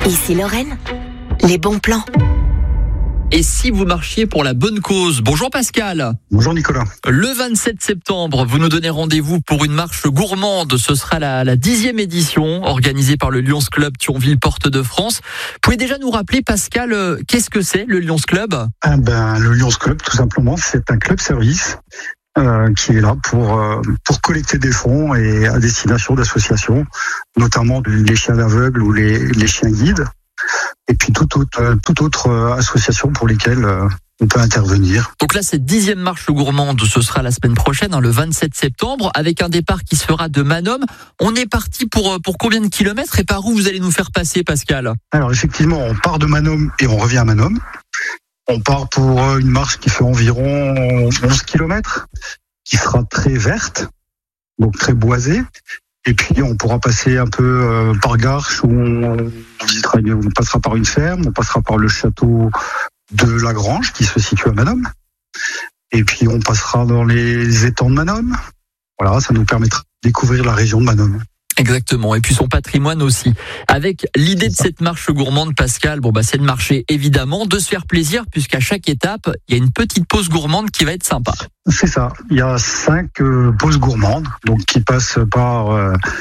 Ici Lorraine, les bons plans. Et si vous marchiez pour la bonne cause? Bonjour Pascal. Bonjour Nicolas. Le 27 septembre, vous nous donnez rendez-vous pour une marche gourmande. Ce sera la 10e édition organisée par le Lions Club Thionville Porte de France. Vous pouvez déjà nous rappeler, Pascal, qu'est-ce que c'est le Lions Club? Le Lions Club, tout simplement, c'est un club service qui est là pour collecter des fonds et à destination d'associations, notamment les chiens aveugles ou les chiens guides, et puis toute autre association pour lesquelles on peut intervenir. Donc là, cette 10e marche gourmande, ce sera la semaine prochaine, le 27 septembre, avec un départ qui se fera de Manom. On est parti pour combien de kilomètres et par où vous allez nous faire passer, Pascal? Alors effectivement, on part de Manom et on revient à Manom. On part pour une marche qui fait environ 11 kilomètres, qui sera très verte, donc très boisée. Et puis on pourra passer un peu par Garches, où on passera par une ferme, on passera par le château de la Grange qui se situe à Manom. Et puis on passera dans les étangs de Manom. Voilà, ça nous permettra de découvrir la région de Manom. Exactement, et puis son patrimoine aussi. Avec l'idée de cette marche gourmande, Pascal, c'est de marcher évidemment, de se faire plaisir, puisqu'à chaque étape, il y a une petite pause gourmande qui va être sympa. C'est ça, il y a 5 pauses gourmandes, donc qui passent par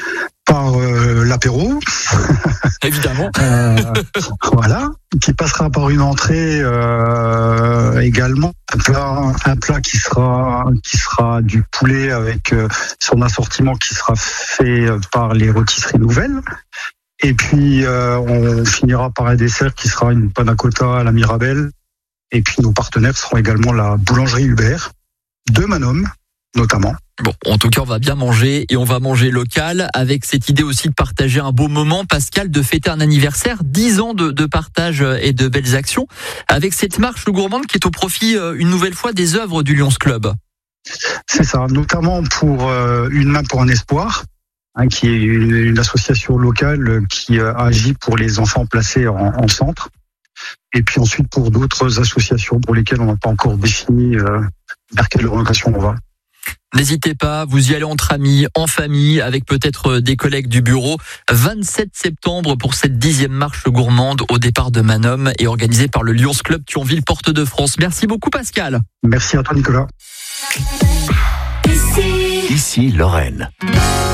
l'apéro. Évidemment. Voilà, qui passera par une entrée également, un plat qui sera du poulet avec son assortiment qui sera fait par les rôtisseries nouvelles. Et puis on finira par un dessert qui sera une panna cotta à la Mirabelle. Et puis nos partenaires seront également la boulangerie Hubert de Manom notamment. Bon, en tout cas, on va bien manger et on va manger local avec cette idée aussi de partager un beau moment, Pascal, de fêter un anniversaire, 10 ans de partage et de belles actions, avec cette marche gourmande qui est au profit, une nouvelle fois, des œuvres du Lions Club. C'est ça, notamment pour Une main pour un espoir, qui est une association locale qui agit pour les enfants placés en centre. Et puis ensuite pour d'autres associations pour lesquelles on n'a pas encore défini vers quelle orientation on va. N'hésitez pas, vous y allez entre amis, en famille, avec peut-être des collègues du bureau. 27 septembre pour cette 10e marche gourmande au départ de Manom et organisée par le Lions Club Thionville Porte de France. Merci beaucoup Pascal. Merci à toi Nicolas. Ici Lorraine.